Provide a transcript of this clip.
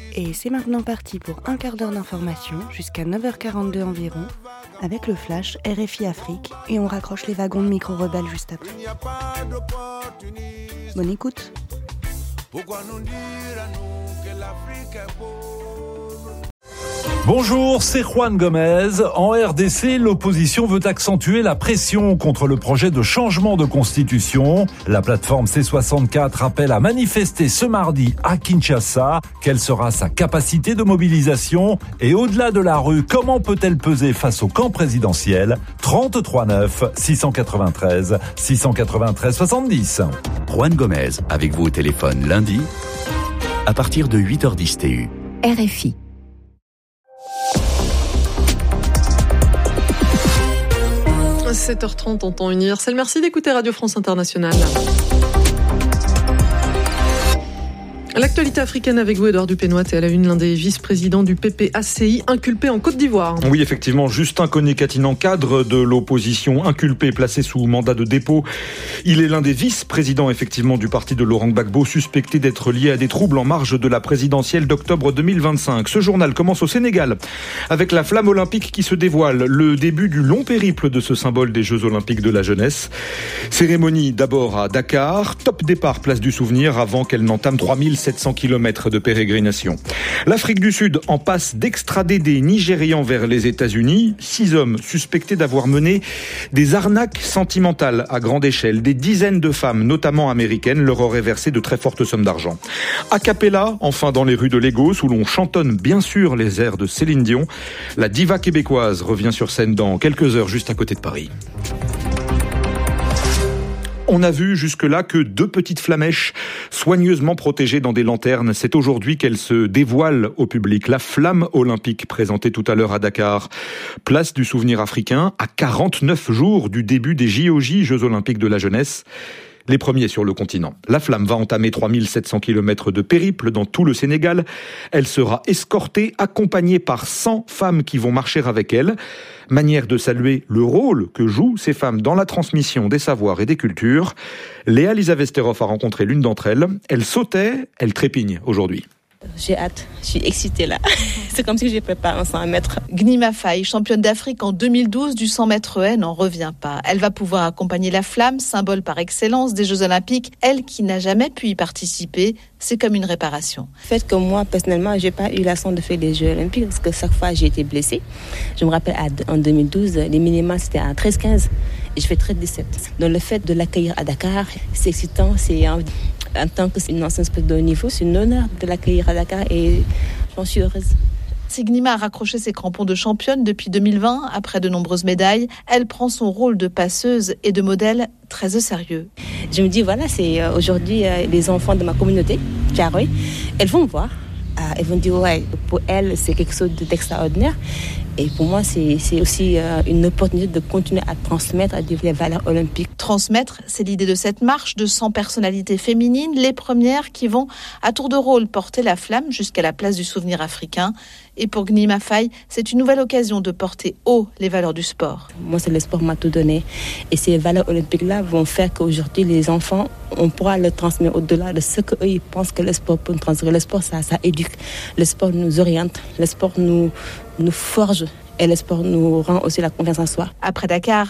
Et c'est maintenant parti pour un quart d'heure d'information jusqu'à 9h42 environ avec le flash RFI Afrique et on raccroche les wagons de micro-rebelles juste après. Bonne écoute. Pourquoi nous dire à nous que l'Afrique est pauvre? Bonjour, c'est Juan Gomez. En RDC, l'opposition veut accentuer la pression contre le projet de changement de constitution. La plateforme C64 appelle à manifester ce mardi à Kinshasa. Quelle sera sa capacité de mobilisation? Et au-delà de la rue, comment peut-elle peser face au camp présidentiel? 33 9 693 693 70. Juan Gomez, avec vous au téléphone lundi, à partir de 8h10 TU. RFI. À 7h30 en temps universel. Merci d'écouter Radio France Internationale. L'actualité africaine avec vous, Édouard Dupénoit, est à la une, l'un des vice-présidents du PPACI inculpé en Côte d'Ivoire. Oui, effectivement, Justin Koné-Katinan, cadre de l'opposition, inculpé, placé sous mandat de dépôt. Il est l'un des vice-présidents, effectivement, du parti de Laurent Gbagbo, suspecté d'être lié à des troubles en marge de la présidentielle d'octobre 2025. Ce journal commence au Sénégal, avec la flamme olympique qui se dévoile, le début du long périple de ce symbole des Jeux Olympiques de la jeunesse. Cérémonie d'abord à Dakar, top départ place du souvenir avant qu'elle n'entame 3700 km de pérégrination. L'Afrique du Sud en passe d'extrader des Nigérians vers les États-Unis. 6 hommes suspectés d'avoir mené des arnaques sentimentales à grande échelle. Des dizaines de femmes, notamment américaines, leur auraient versé de très fortes sommes d'argent. A cappella, enfin dans les rues de Lagos, où l'on chantonne bien sûr les airs de Céline Dion. La diva québécoise revient sur scène dans quelques heures juste à côté de Paris. On a vu jusque-là que 2 petites flamèches soigneusement protégées dans des lanternes. C'est aujourd'hui qu'elles se dévoilent au public. La flamme olympique présentée tout à l'heure à Dakar. Place du souvenir africain à 49 jours du début des JOJ, Jeux Olympiques de la jeunesse. Les premiers sur le continent. La flamme va entamer 3700 km de périple dans tout le Sénégal. Elle sera escortée, accompagnée par 100 femmes qui vont marcher avec elle. Manière de saluer le rôle que jouent ces femmes dans la transmission des savoirs et des cultures. Léa Lisa Vesterhoff a rencontré l'une d'entre elles. Elle sautait, elle trépigne aujourd'hui. J'ai hâte, je suis excitée là. C'est comme si je prépare un 100 mètres. Gnima Faye, championne d'Afrique en 2012 du 100 mètres haie, n'en revient pas. Elle va pouvoir accompagner la flamme, symbole par excellence des Jeux Olympiques. Elle qui n'a jamais pu y participer, c'est comme une réparation. Le fait que moi, personnellement, j'ai pas eu la chance de faire des Jeux Olympiques parce que chaque fois j'ai été blessée. Je me rappelle en 2012, les minima c'était à 13-15 et je fais 13-17. Donc le fait de l'accueillir à Dakar, c'est excitant, en tant qu'une ancienne sportive de haut niveau, c'est un honneur de l'accueillir à Dakar et j'en suis heureuse. Gnima a raccroché ses crampons de championne depuis 2020. Après de nombreuses médailles, elle prend son rôle de passeuse et de modèle très au sérieux. Je me dis, voilà, c'est aujourd'hui les enfants de ma communauté, Thiaroye, elles vont me voir. Elles vont dire, ouais, pour elles, c'est quelque chose d'extraordinaire. Et pour moi, c'est aussi une opportunité de continuer à transmettre à des valeurs olympiques. Transmettre, c'est l'idée de cette marche de 100 personnalités féminines, les premières qui vont à tour de rôle porter la flamme jusqu'à la place du souvenir africain. Et pour Gnima Faye, c'est une nouvelle occasion de porter haut les valeurs du sport. Moi, c'est le sport m'a tout donné. Et ces valeurs olympiques-là vont faire qu'aujourd'hui, les enfants, on pourra le transmettre au-delà de ce qu'eux, ils pensent que le sport peut nous transmettre. Le sport, ça éduque. Le sport nous oriente. Le sport nous forge. Et le sport nous rend aussi la confiance en soi. Après Dakar,